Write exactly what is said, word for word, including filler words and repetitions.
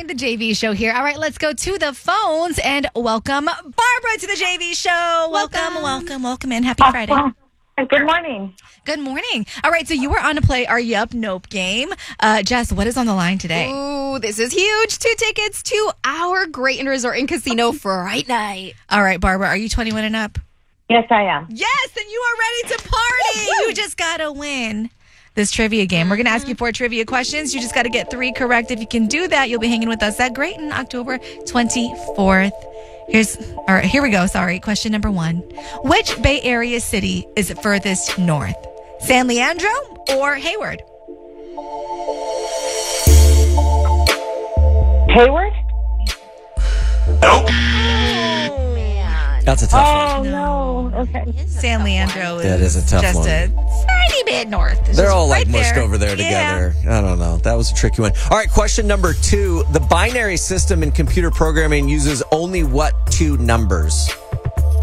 the J V Show here. All right, let's go to the phones and welcome Barbara to the J V Show. Welcome, welcome, welcome, welcome in. Happy Friday. Good morning. Good morning. All right, so you were on to play our Yup Nope game. Uh, Jess, what is on the line today? Ooh, this is huge. Two tickets to our Great and Resort and Casino Fright Night. All right, Barbara, are you twenty-one and up? Yes, I am. Yes, and you are ready to party. You just got to win this trivia game. We're going to ask you four trivia questions. You just got to get three correct. If you can do that, you'll be hanging with us at Grayton October twenty-fourth. Here's, all right, here we go. Sorry. Question number one. Which Bay Area city is furthest north? San Leandro or Hayward? Hayward? Oh, man. That's a tough Oh, one. no. Okay. San Leandro is, That is a tough just one. a tiny bit north. It's They're just all like right mushed there. over there Yeah. together. I don't know. That was a tricky one. All right, question number two. The binary system in computer programming uses only what two numbers?